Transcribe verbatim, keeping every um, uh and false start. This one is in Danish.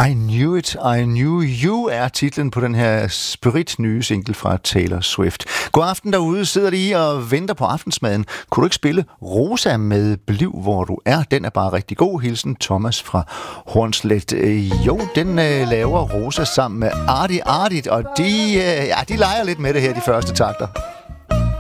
I Knew It, I Knew You er titlen på den her spirit nye single fra Taylor Swift. God aften derude, sidder de og venter på aftensmaden. Kunne du ikke spille Rosa med Bliv, hvor du er? Den er bare rigtig god. Hilsen Thomas fra Hornslet. Jo, den øh, laver Rosa sammen med Artie Artie, og de, øh, ja, de leger lidt med det her, de første takter.